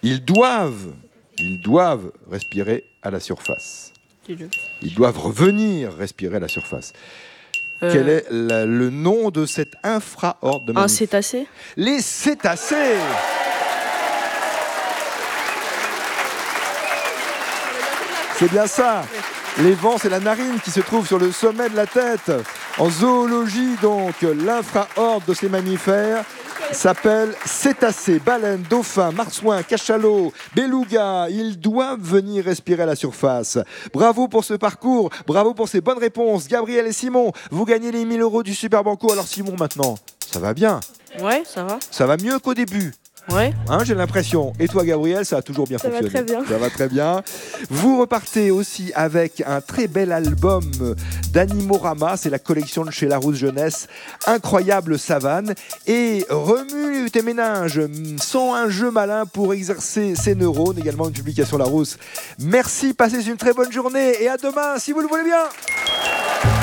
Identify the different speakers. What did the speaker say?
Speaker 1: Ils doivent respirer à la surface. Ils doivent revenir respirer à la surface. Quel est le nom de cet infraordre de mammifères?
Speaker 2: Un cétacé?
Speaker 1: Les cétacés. C'est bien ça. Les vents, c'est la narine qui se trouve sur le sommet de la tête. En zoologie, donc, l'infraordre de ces mammifères s'appelle cétacés, baleines, dauphins, marsouins, cachalots, belugas. Ils doivent venir respirer à la surface. Bravo pour ce parcours, bravo pour ces bonnes réponses. Gabriel et Simon, vous gagnez les 1000 € du Super Banco. Alors Simon, maintenant, ça va bien?
Speaker 2: Ouais, ça va.
Speaker 1: Ça va mieux qu'au début?
Speaker 2: Ouais.
Speaker 1: Hein, j'ai l'impression. Et toi, Gabriel, ça a toujours bien fonctionné.
Speaker 2: Ça va très bien.
Speaker 1: Ça va très bien. Vous repartez aussi avec un très bel album d'Animorama. C'est la collection de chez Larousse Jeunesse. Incroyable savane. Et remue tes méninges. 101 jeux malins pour exercer ses neurones. Également une publication Larousse. Merci. Passez une très bonne journée. Et à demain, si vous le voulez bien.